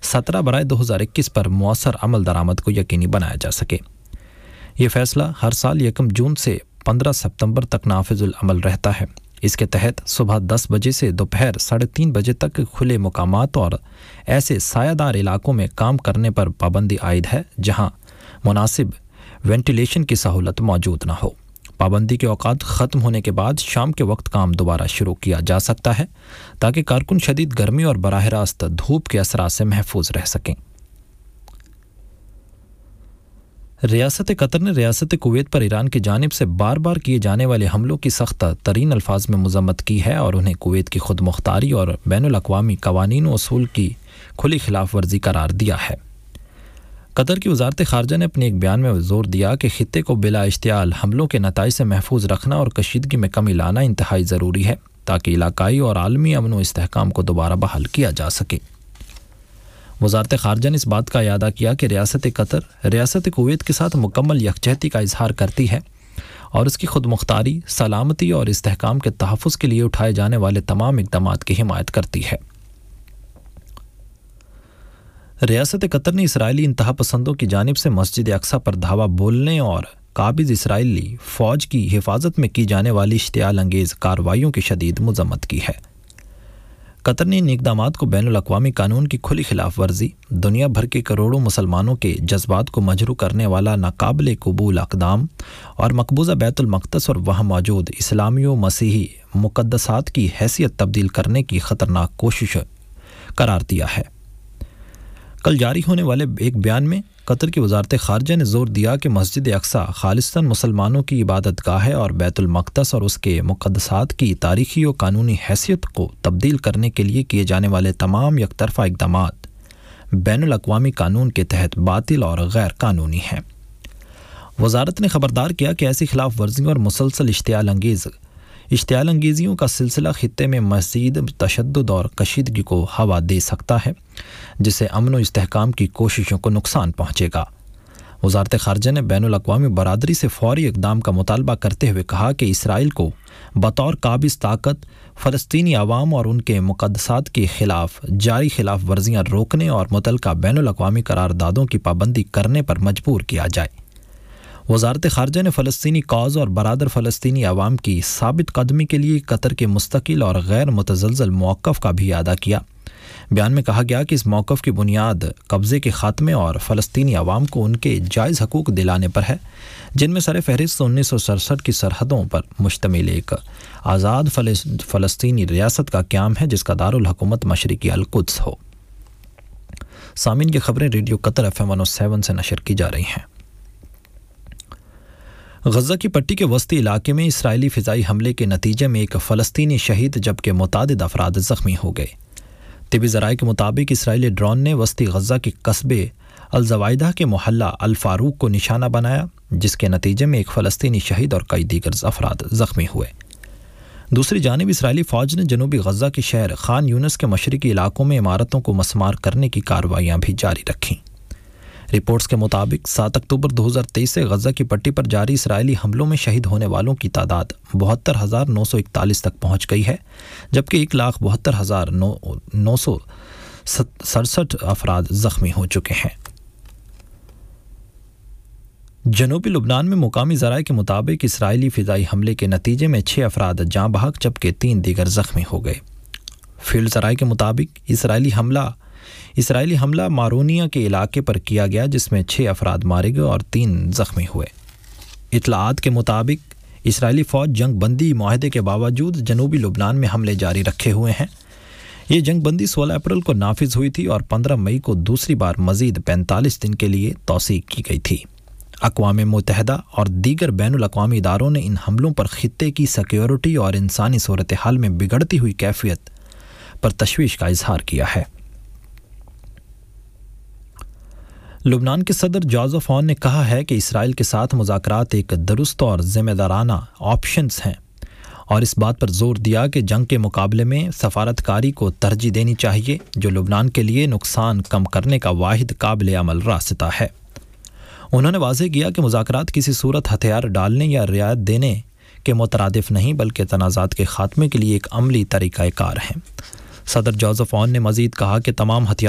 17/2021 पर मौसर अमल दरामद को यकीनी बनाया जा सके। ये फैसला हर साल 1 जून से 15 सितंबर तक नाफिजुल अमल रहता है। इसके तहत सुबह 10 बजे से दोपहर 3:30 बजे तक खुले मुकामात और ऐसे सायादार इलाकों में काम करने पर पाबंदी आयद है जहां मुनासिब वेंटिलेशन की सहूलत मौजूद न हो। पाबंदी के औकात ख़त्म होने के बाद शाम के वक्त काम दोबारा शुरू किया जा सकता है ताकि कारकुन शदीद गर्मी और बराह रास्त धूप के असरात से महफूज रह सकें। रियासत कतर ने रियासत कुवैत पर ईरान की जानिब से बार बार किए जाने वाले हमलों की सख्त तरीन अल्फाज में मज़म्मत की है और उन्हें कुवैत की खुद मुख्तारी और बैनुल अक़वामी कवानीन व उसूल की खुली खिलाफ वर्जी करार दिया है। कतर की वज़ारत ख़ारजा ने अपने एक बयान में ज़ोर दिया कि ख़ित्ते को बिला इश्तियाल हमलों के नताइज से महफूज रखना और कशीदगी में कमी लाना इंतहाई ज़रूरी है ताकि इलाकाई और आलमी अमन व इस्तेहकाम को दोबारा बहाल किया जा सके। वज़ारत ख़ारजा ने इस बात का इयादा किया कि रियासत कतर रियासत कुवैत के साथ मुकम्मल यकजहती का इजहार करती है और उसकी खुद मुख्तारी, सलामती और इस्तेहकाम के तहफ़्फ़ुज़ के लिए उठाए जाने वाले तमाम इक़दामात की हिमायत करती है। रियासत कतर ने इसराइली इंतहा पसंदों की जानिब से मस्जिद अक्सा पर धावा बोलने और काबिज़ इसराइली फ़ौज की हिफाजत में की जाने वाली इश्तियाल अंगेज़ कार्रवाइयों की शदीद मज़म्मत की है। कतर ने इन इक़दामात को बैनुल अक़वामी कानून की खुली खिलाफ वर्जी, दुनिया भर के करोड़ों मुसलमानों के जज्बात को मजरू करने वाला नाकाबिल कबूल अक़दाम और मकबूजा बैतुल मक़दस और वहाँ मौजूद इस्लामी व मसीही मुक़द्दसात की हैसियत तब्दील करने की ख़तरनाक कोशिश करार दिया है। कल जारी होने वाले एक बयान में कतर की वज़ारत ख़ारजा ने ज़ोर दिया कि मस्जिद अक्सा खालिस्तान मुसलमानों की इबादत गाह है और बैतुल मक़दस और उसके मुक़द्दसात की तारीख़ी और कानूनी हैसियत को तब्दील करने के लिए किए जाने वाले तमाम यकतरफ़ा इक़दामात बैनुल अक़वामी कानून के तहत बातिल और गैर कानूनी हैं। वज़ारत ने ख़बरदार किया कि ऐसी खिलाफ वर्जियों और मुसलसल इश्तियाल अंगेज़ियों का सिलसिला खित्ते में मज़ीद तशद्दुद और कशीदगी को हवा दे सकता है जिससे अमन व इस्तेहकाम की कोशिशों को नुकसान पहुँचेगा। वज़ारत ख़ारजा ने बैनुल अक़वामी बरादरी से फ़ौरी इक़दाम का मुतालबा करते हुए कहा कि इसराइल को बतौर काबिज़ ताकत फ़लस्तीनी अवाम और उनके मुक़द्दसात के ख़िलाफ़ जारी खिलाफ वर्जियाँ रोकने और मुतल्लका बैनुल अक़वामी करारदादों की पाबंदी करने पर मजबूर किया जाए। वज़ारत ख़ारजा ने फ़लस्तीनी कौज़ और बरादर फ़लस्तीनी अवाम की साबित कदमी के लिए कतर के मुस्तकिल और गैर मुतज़लज़ल मौक़िफ़ का भी इयादा किया। बयान में कहा गया कि इस मौक़िफ़ की बुनियाद कब्ज़े के ख़ात्मे और फ़लस्तीनी अवाम को उनके जायज़ हकूक़ दिलाने पर है जिनमें सर फ़हरिस्त 1967 की सरहदों पर मुश्तमिल एक आज़ाद फ़लस्तीनी रियासत का क़याम है जिसका दारुल हुकूमत मशरिक़ी अल-कुद्स हो। सामीन की ख़बरें रेडियो कतर FM 107 से नशर की जा रही हैं। गज़ा की पट्टी के वस्ती इलाके में इसराइली फ़िज़ाई हमले के नतीजे में एक फ़लस्तीनी शहीद जबकि मुतादिद अफराद ज़ख्मी हो गए। तिबी ज़राए के मुताबिक इसराइली ड्रोन ने वस्ती गज़ा के कस्बे अल-ज़वाइदा के मोहल्ला अल-फ़ारूक को निशाना बनाया जिसके नतीजे में एक फ़लस्तीनी शहीद और कई दीगर अफराद ज़ख्मी हुए। दूसरी जानिब इसराइली फ़ौज ने जनूबी गज़ा के शहर खान यूनिस के मशरिकी इलाकों में इमारतों को मसमार करने की कार्रवाइयाँ भी जारी रखीं। रिपोर्ट्स के मुताबिक 7 अक्टूबर 2023 से गज़ा की पट्टी पर जारी इसराइली हमलों में शहीद होने वालों की तादाद 72,941 तक पहुंच गई है जबकि 1,72,967 अफराद ज़ख्मी हो चुके हैं। जनूबी लुबनान में मुकामी ज़राए के मुताबिक इसराइली फ़िज़ाई हमले के नतीजे में 6 अफराद जाँ बहक जबकि 3 दीगर ज़ख्मी हो गए। फील्ड ज़राए के मुताबिक इसराइली हमला मारोनिया के इलाके पर किया गया जिसमें 6 अफराद मारे गए और 3 ज़ख्मी हुए। इत्तलाआत के मुताबिक इसराइली फ़ौज जंग बंदी मुआहदे के बावजूद जनूबी लुबनान में हमले जारी रखे हुए हैं। ये जंग बंदी 16 अप्रैल को नाफिज हुई थी और 15 मई को दूसरी बार मज़ीद 45 दिन के लिए तौसीक़ की गई थी। अक़वाम मुत्तहिदा और दीगर बैनुल अक़वामी इदारों ने इन हमलों पर खित्ते की सिक्योरिटी और इंसानी सूरत हाल में बिगड़ती हुई कैफियत पर तशवीश का इजहार किया है। लुबनान के सदर जोसेफ ऑन ने कहा है कि इसराइल के साथ मुज़ाकरात एक दुरुस्त और ज़िम्मेदाराना ऑप्शंस हैं और इस बात पर जोर दिया कि जंग के मुकाबले में सफारतकारी को तरजीह देनी चाहिए जो लुबनान के लिए नुकसान कम करने का वाहिद काबिल अमल रास्ता है। उन्होंने वाज़ेह किया कि मुज़ाकरात किसी सूरत हथियार डालने या रियायत देने के मुतरादिफ नहीं बल्कि तनाज़ात के ख़ात्मे के लिए एक अमली तरीक़ाकार हैं। सदर जोसेफ ऑन ने मज़ीद कहा कि तमाम हथियार